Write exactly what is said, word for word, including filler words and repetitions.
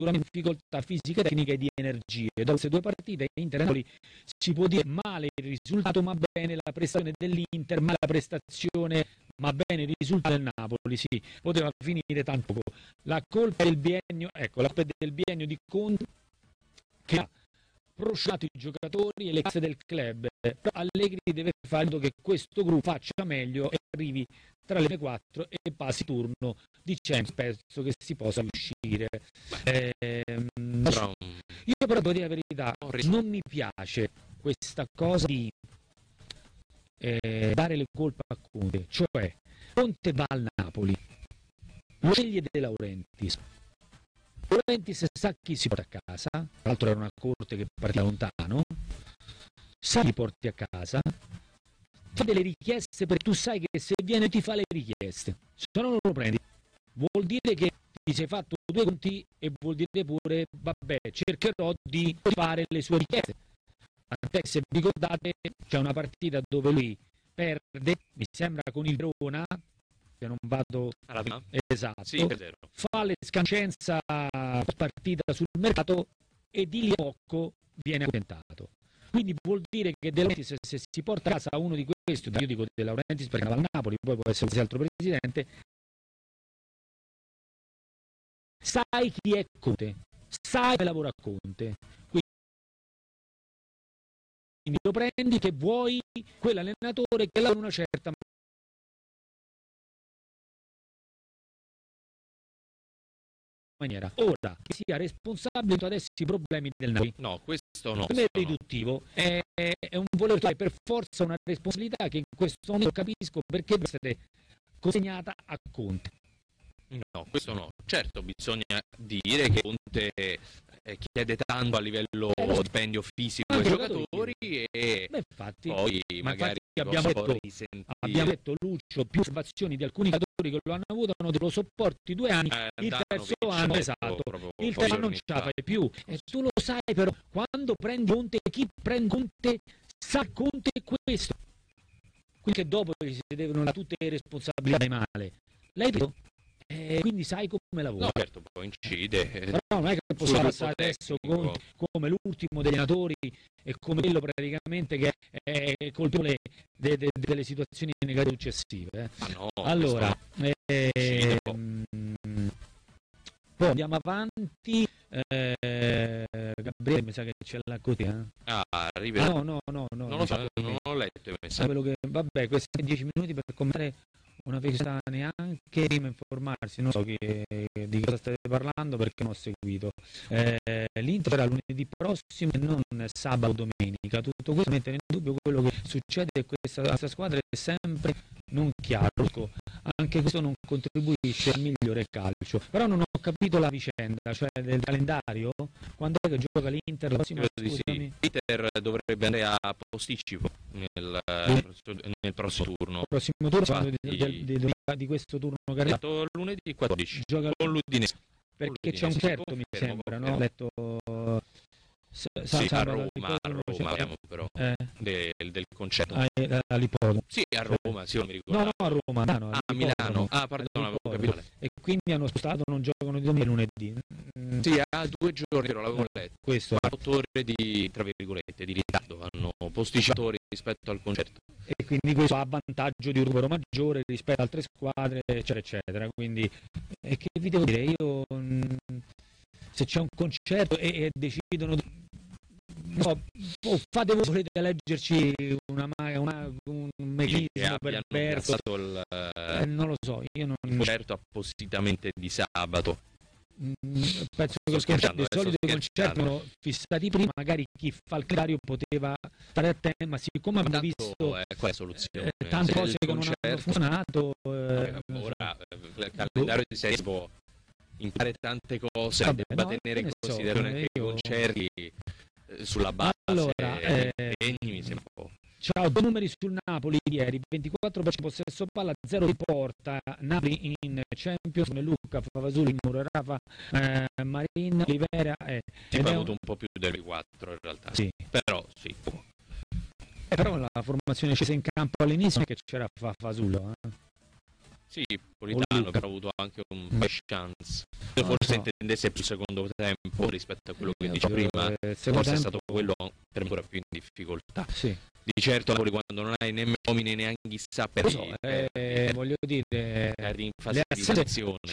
sicuramente difficoltà fisiche, tecniche e di energie. Dopo queste due partite Inter e Napoli si può dire male il risultato ma bene la prestazione dell'Inter, ma la prestazione ma bene il risultato del Napoli, sì, poteva finire tanto poco. La colpa del biennio, ecco, la colpa del biennio di Conte che ha prosciugato i giocatori e le casse del club. Però Allegri deve fare in modo che questo gruppo faccia meglio e arrivi tra le quattro e passi turno di Champions, penso che si possa riuscire. Ehm, però, io però devo dire la verità, non mi piace questa cosa di eh, dare le colpe a Conte, cioè Conte va al Napoli, lo sceglie De Laurentiis, De Laurentiis sa chi si porta a casa, tra l'altro era una corte che partiva lontano, sa chi porti a casa, fa delle richieste perché tu sai che se viene ti fa le richieste, se no non lo prendi, vuol dire che ti sei fatto due conti e vuol dire pure vabbè cercherò di fare le sue richieste. Tant'è, se vi ricordate c'è una partita dove lui perde, mi sembra con il Verona, se non vado alla esatto, sì, è vero. fa le scancenza partita sul mercato e di lì a poco viene accontentato. Quindi vuol dire che De Laurentiis, se si porta a casa uno di questi, io dico De Laurentiis perché andava al Napoli, poi può essere qualsiasi altro presidente, sai chi è Conte, sai che lavora a Conte, quindi lo prendi che vuoi quell'allenatore che lavora una certa maniera. Ora, che sia responsabile di adesso i problemi del Napoli. No, questo no. Per me è riduttivo, è, è un voler fare per forza una responsabilità che in questo momento capisco perché deve essere consegnata a Conte. No, questo no. Certo, bisogna dire che Conte eh, chiede tanto a livello eh, stipendio fisico ai giocatori e Beh, infatti, poi ma magari abbiamo detto, abbiamo detto Lucio, più osservazioni di alcuni giocatori che lo hanno avuto, hanno detto lo sopporti due anni, eh, il terzo anno, esatto, il terzo terzo anno non ce la fai più. E tu lo sai però, quando prendi Conte, chi prende Conte sa Conte questo. Quindi che dopo si devono dare tutte le responsabilità dai male. Lei Eh, quindi sai come lavora. No, certo, poi incide. Però non è che possiamo passare adesso con, come l'ultimo degli allenatori e come quello praticamente che è colpevole de, de, delle situazioni negative successive. Eh. Ah, no, allora, no. eh, mh, poi andiamo avanti. Eh, Gabriele mi sa che c'è la cotina. Ah, arriva. Ah, no, no, no, no. Non lo so, non ho letto. Quello che, vabbè, questi dieci minuti per commentare una festa neanche prima informarsi, non so chi, di cosa state parlando perché non ho seguito. Eh, L'Inter sarà lunedì prossimo e non sabato o domenica. Tutto questo mette in dubbio quello che succede e questa, questa squadra è sempre non chiaro. Anche questo non contribuisce al migliore calcio. Però non ho capito la vicenda, cioè del calendario. Quando è che gioca l'Inter? La prossima, sì. L'Inter dovrebbe andare a posticipo nel, sì. nel prossimo turno. Il prossimo turno di, di, di, di, di questo turno che arriva. Lunedì quattordici gioca con l'Udinese. Perché c'è un certo, mi sembra, no? Ho letto S- sì, a Roma, a Roma abbiamo però eh. del, del concerto. Ah, all'Ippodromo. Sì, a Roma, sì, non mi ricordo. No, no, a Roma, no, no, a Milano. Ah, perdono, avevo capito. E quindi hanno spostato, non giocano di domenica lunedì. Mm. Sì, ha due giorni, però l'avevo letto. Questo. quarantotto ore di, tra virgolette, di ritardo hanno posticipato rispetto al concerto. E quindi questo ha vantaggio di un numero maggiore rispetto ad altre squadre, eccetera, eccetera. Quindi, e che vi devo dire, io se c'è un concerto e, e decidono di no, oh, fate voi, volete leggerci una, una, un meccanismo perverso il, eh, non lo so, io non il concerto appositamente di sabato. Mm, penso che di solito i concerti erano fissati prima, magari chi fa il calendario poteva stare a tema, siccome abbiamo visto eh, qual è la soluzione? Eh, tante cose che non hanno funzionato eh, ora eh, il calendario di serie può imparare tante cose, vabbè, debba no, tenere in considerazione so, anche io... i concerti sulla base allora, eh, impegni, mi sembra un po'. Ciao, due numeri sul Napoli ieri, ventiquattro per cento possesso palla, zero di porta, Napoli in Champions, come Luca, Favasuli, Muro, Rafa, eh, Marin, Olivera eh, ci abbiamo avuto un po' più del quattro in realtà, sì. Però sì. Eh, però la formazione scesa in campo all'inizio che c'era Fasulo, eh. Sì, Politano che ha avuto anche un po' di chance. Io forse no. intendesse più il secondo tempo rispetto a quello che eh, dice prima, eh, forse tempo... è stato quello per me ancora più in difficoltà. Sì. Di certo Napoli quando non hai nemmeno uomini neanche chissà per so, eh, eh, voglio dire le assenze,